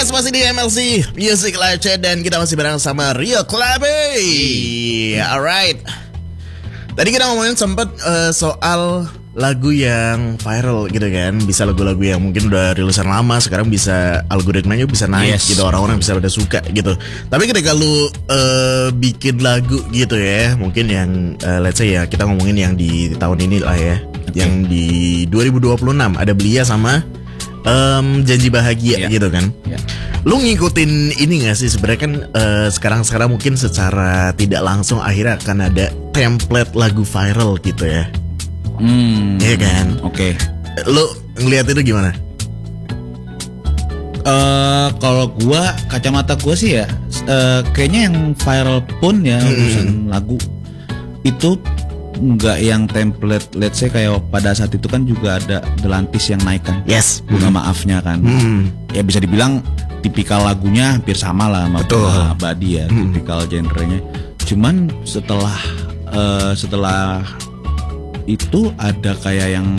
Yes, masih di MLC Music Live Chat dan kita masih bareng sama Rio Klabe. Alright. Tadi kita ngomongin sempat soal lagu yang viral gitu kan. Bisa lagu-lagu yang mungkin udah rilisan lama sekarang bisa algoritmanya bisa naik gitu, orang-orang bisa pada suka gitu. Tapi ketika lu bikin lagu gitu ya, mungkin yang let's say ya kita ngomongin yang di tahun ini lah ya, yang di 2026 ada Belia sama Janji Bahagia gitu kan. Lu ngikutin ini gak sih sebenarnya kan sekarang mungkin secara tidak langsung akhirnya akan ada template lagu viral gitu ya. Iya kan. Lu ngeliat itu gimana? Kalau gua, kacamata gua sih ya kayaknya yang viral pun ya urusan lagu itu nggak yang template, let's say kayak pada saat itu kan juga ada Delantis yang naik kan. Yes. Bunga Maafnya kan. Ya bisa dibilang tipikal lagunya hampir sama lah sama Bunga Abadi ya, tipikal genrenya. Cuman setelah itu ada kayak yang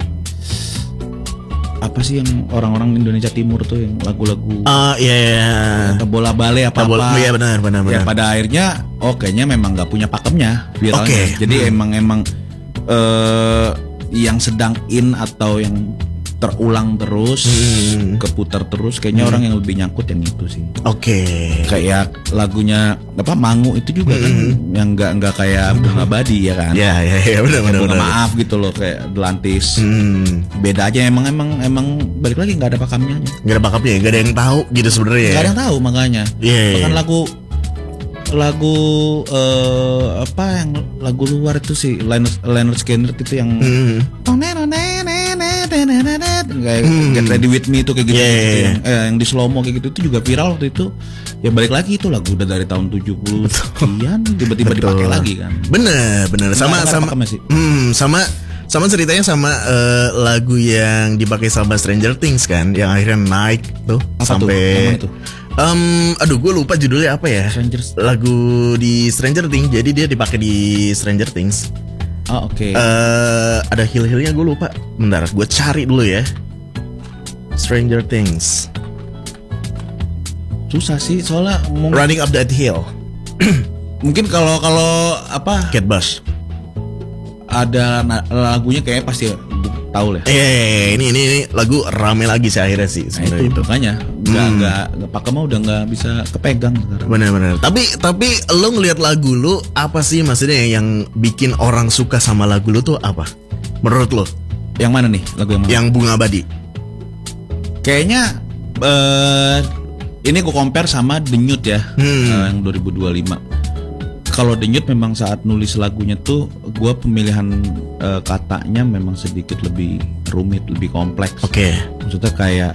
apa sih yang orang-orang Indonesia Timur tuh yang lagu-lagu bola bale apa-apa. Iya benar. Ya pada akhirnya kayaknya memang nggak punya pakemnya viralnya. Jadi emang yang sedang in atau yang terulang terus, keputar terus, kayaknya orang yang lebih nyangkut yang itu sih. Kayak lagunya apa Mangu itu juga kan yang nggak kayak Bunga Abadi ya kan. Iya benar. Maaf gitu loh kayak Delantis. Beda aja emang balik lagi nggak ada pakemnya. Nggak ada pakemnya, nggak ada yang tahu gitu sebenarnya. Nggak ada yang tahu makanya. Bahkan lagu apa yang lagu luar itu sih Lynyrd Skynyrd itu yang kayak Get Ready With Me itu kayak gitu, yang di slow mo kayak gitu itu juga viral waktu itu. Ya balik lagi itu lagu udah dari tahun 70 sekian tiba-tiba dipakai lagi kan. Bener sama ceritanya sama lagu yang dipakai sama Stranger Things kan, yang akhirnya naik tuh sampai aduh gue lupa judulnya apa ya. Lagu di Stranger Things, jadi dia dipakai di Stranger Things. Ada hill-hillnya gue lupa. Bentar, gue cari dulu ya. Stranger Things. Susah sih soalnya Running Up That Hill. Mungkin kalau apa Cat Bush. Ada lagunya kayak pasti tahu lah. Ini lagu rame lagi sih akhirnya sih sebenarnya itu. Makanya nggak pakai mah udah nggak bisa kepegang sekarang. Benar. Tapi lo ngelihat lagu lo apa sih maksudnya yang bikin orang suka sama lagu lo tuh apa? Menurut lo? Yang mana nih lagu yang mana? Yang Bunga Abadi. Kayaknya ini gue compare sama Denyut ya, yang 2025. Kalau Denyut memang saat nulis lagunya tuh gue pemilihan katanya memang sedikit lebih rumit, lebih kompleks. Maksudnya kayak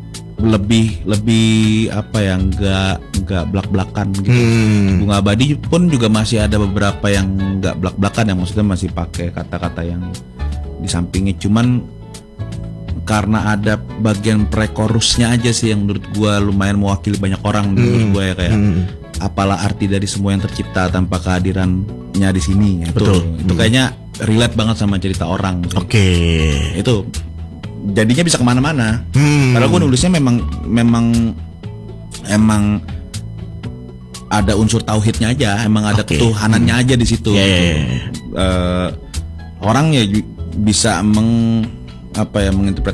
lebih apa ya, nggak blak-blakan gitu. Bunga Abadi pun juga masih ada beberapa yang nggak blak-blakan, yang maksudnya masih pakai kata-kata yang di sampingnya. Cuman karena ada bagian pre-chorusnya aja sih yang menurut gue lumayan mewakili banyak orang menurut gue ya, kayak apalah arti dari semua yang tercipta tanpa kehadirannya di sini. Itu kayaknya relate banget sama cerita orang. Itu jadinya bisa kemana-mana. Padahal gue nulisnya memang ada unsur tauhidnya aja, emang ada ketuhanannya aja di situ. Orang ya bisa menginterpretasikan